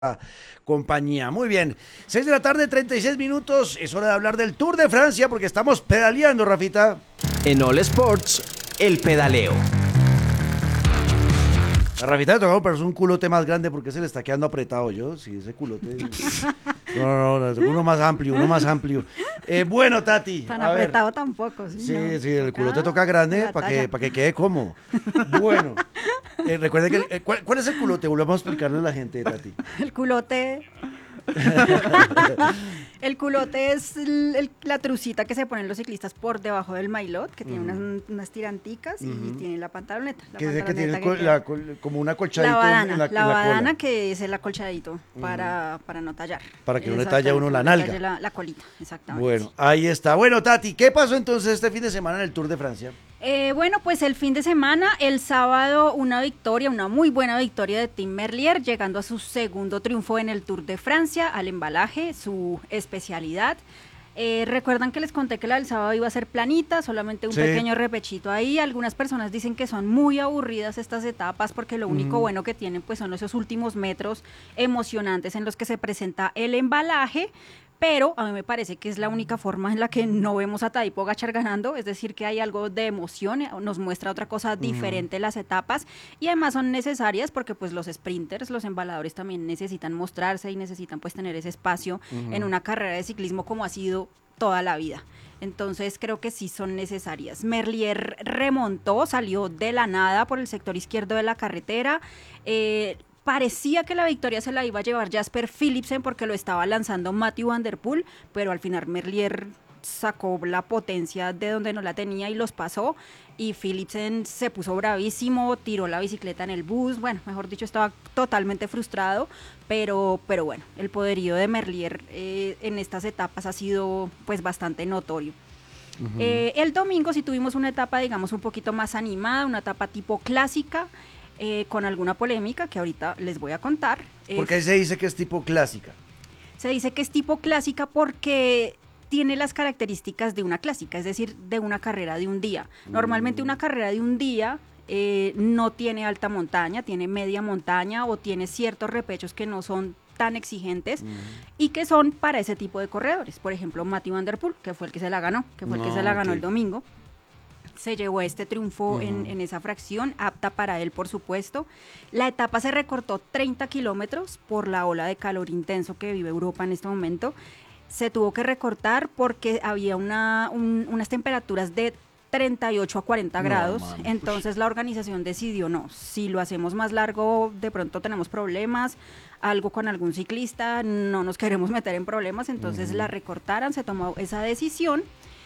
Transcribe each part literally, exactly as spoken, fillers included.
compañía. Muy bien, seis de la tarde, treinta y seis minutos, es hora de hablar del Tour de Francia porque estamos pedaleando, Rafita. En All Sports, el pedaleo. A Rafita le tocó, pero es un culote más grande porque se le está quedando apretado yo, sí, ese culote. No, no, no, no, uno más amplio, uno más amplio. Eh, bueno, Tati. Tan a apretado ver. tampoco, sí. Sí, ¿no? sí, el culote Ah, toca grande la para que, talla. para que quede cómodo. Bueno, eh, recuerde que, el- eh, ¿cuál, cuál es el culote? Volvamos a explicarle a la gente, Tati. El culote. El culote es el- el- la trucita que se ponen los ciclistas por debajo del maillot, que tiene unas, unas tiranticas y Ujú. tiene la pantaloneta. La Que, es el que tiene pantaloneta el col- que la queda- col- como un la acolchadito badana, en la, la, en la badana cola. que es el acolchadito para, para no tallar. Para que no le talle a uno la Exactamente, nalga. no le talle La, la colita, exactamente. Bueno, ahí está. Bueno, Tati, ¿qué pasó entonces este fin de semana en el Tour de Francia? Eh, bueno, pues el fin de semana, el sábado, una victoria, una muy buena victoria de Tim Merlier, llegando a su segundo triunfo en el Tour de Francia, al embalaje, su especialidad. Eh, Recuerdan que les conté que la del sábado iba a ser planita, solamente un Sí. pequeño repechito ahí. Algunas personas dicen que son muy aburridas estas etapas porque lo único Ujú. bueno que tienen pues son esos últimos metros emocionantes en los que se presenta el embalaje. Pero a mí me parece que es la única forma en la que no vemos a Tadej Pogačar ganando, es decir, que hay algo de emoción, eh, nos muestra otra cosa diferente las etapas y además son necesarias porque pues los sprinters, los embaladores también necesitan mostrarse y necesitan pues tener ese espacio Ujú. en una carrera de ciclismo como ha sido toda la vida. Entonces creo que sí son necesarias. Merlier remontó, salió de la nada por el sector izquierdo de la carretera. Eh, Parecía que la victoria se la iba a llevar Jasper Philipsen porque lo estaba lanzando Mathieu van der Poel, pero al final Merlier sacó la potencia de donde no la tenía y los pasó, y Philipsen se puso bravísimo, tiró la bicicleta en el bus, bueno, mejor dicho, estaba totalmente frustrado, pero, pero bueno, el poderío de Merlier eh, en estas etapas ha sido pues bastante notorio. Eh, el domingo sí tuvimos una etapa, digamos, un poquito más animada, una etapa tipo clásica, eh, con alguna polémica que ahorita les voy a contar. Eh, Porque ahí se dice que es tipo clásica. Se dice que es tipo clásica porque tiene las características de una clásica, es decir, de una carrera de un día. Normalmente una carrera de un día eh, no tiene alta montaña, tiene media montaña o tiene ciertos repechos que no son tan exigentes y que son para ese tipo de corredores. Por ejemplo, Mathieu van der Poel, que fue el que se la ganó, que fue el que No, se la ganó ok. el domingo. Se llevó este triunfo Ujú. en, en esa fracción, apta para él, por supuesto. La etapa se recortó treinta kilómetros por la ola de calor intenso que vive Europa en este momento. Se tuvo que recortar porque había una, un- unas temperaturas de treinta y ocho a cuarenta No, grados. mami. Entonces la organización decidió, no, si lo hacemos más largo, de pronto tenemos problemas, algo con algún ciclista, no nos queremos meter en problemas, entonces Ujú. la recortaron, se tomó esa decisión.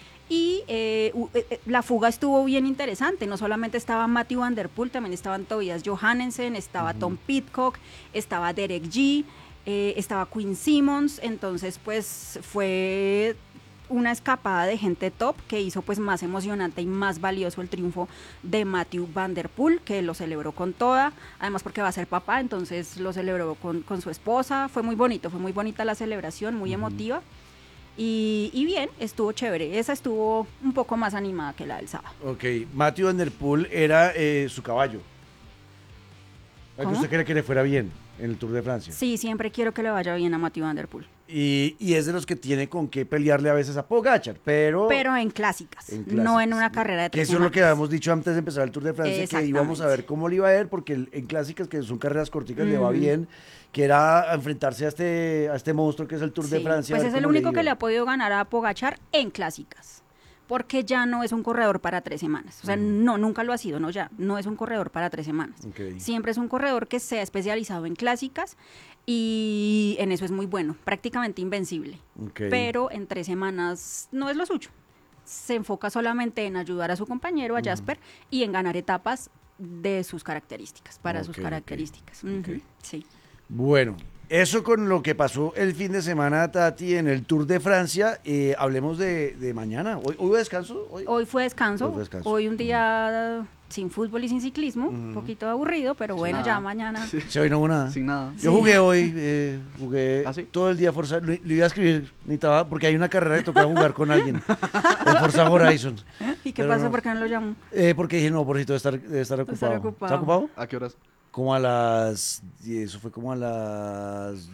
Y eh, u- eh, eh, la fuga estuvo bien interesante, no solamente estaba Mathieu van der Poel, también estaban Tobias Johannesen, estaba Tom Pidcock, estaba Derek G, eh, estaba Quinn Simmons, entonces pues fue una escapada de gente top que hizo pues más emocionante y más valioso el triunfo de Mathieu van der Poel, que lo celebró con toda, además porque va a ser papá, entonces lo celebró con, con su esposa, fue muy bonito, fue muy bonita la celebración, muy emotiva. Y, y bien, estuvo chévere. Esa estuvo un poco más animada que la del sábado. Ok, Mathieu van der Poel era eh, su caballo. ¿A que ¿Cómo? usted quiere que le fuera bien en el Tour de Francia? Sí, siempre quiero que le vaya bien a Mathieu van der Poel. Y, y es de los que tiene con qué pelearle a veces a Pogačar, pero... Pero en clásicas, en no clásicas, en una carrera de Que tres eso es lo que semanas. habíamos dicho antes de empezar el Tour de Francia, que íbamos a ver Exactamente. cómo le iba a ir, porque el- en clásicas, que son carreras corticas, le va Ujú. bien, que era enfrentarse a este, a este monstruo que es el Tour de Sí, Francia. a pues ver es el cómo le único que iba. le ha podido ganar a Pogačar en clásicas. Porque ya no es un corredor para tres semanas. O sea, no, nunca lo ha sido, no ya. No es un corredor para tres semanas. Ok. Siempre es un corredor que se ha especializado en clásicas y en eso es muy bueno, prácticamente invencible. Ok. Pero en tres semanas no es lo suyo. Se enfoca solamente en ayudar a su compañero, a Jasper, y en ganar etapas de sus características, para Ok, sus ok. características. Ujú, Ok. sí. Bueno, eso con lo que pasó el fin de semana, Tati, en el Tour de Francia. Eh, hablemos de, de mañana. ¿Hoy, hoy descanso? ¿Hoy? Hoy fue descanso, Hoy fue descanso. hoy un día sin fútbol y sin ciclismo, un poquito aburrido, pero bueno, nada. ya mañana. Sí. Sí, hoy no hubo nada. Sin nada. Yo Sí. jugué hoy, eh, jugué ¿Ah, sí? todo el día Forza. Le, le iba a escribir, necesitaba, porque hay una carrera que toca jugar con alguien. El Forza Horizon. ¿Y qué Pero pasó? no. ¿Por qué no lo llamó? Eh, porque dije, no, pobrecito, debe estar, debe estar ocupado. ocupado. ¿Está ocupado? ¿A qué horas? como a las, y eso fue como a las